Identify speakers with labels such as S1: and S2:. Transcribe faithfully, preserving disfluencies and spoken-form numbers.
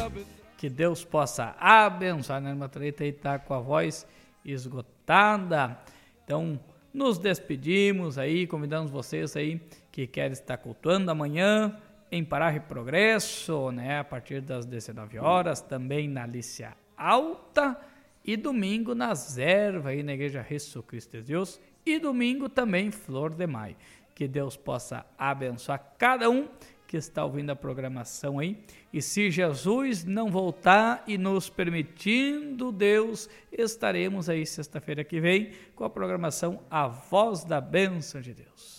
S1: Que Deus possa abençoar, né, irmã Thalita? Aí tá com a voz esgotada. Então, nos despedimos aí, convidamos vocês aí que querem estar cultuando amanhã em Pará e Progresso, né, a partir das dezenove horas, também na Lícia Alta, e domingo nas Ervas, aí na Igreja Jesus Cristo de Deus, e domingo também Flor de Maio. Que Deus possa abençoar cada um que está ouvindo a programação aí, e se Jesus não voltar e nos permitindo, Deus, estaremos aí sexta-feira que vem com a programação A Voz da Bênção de Deus.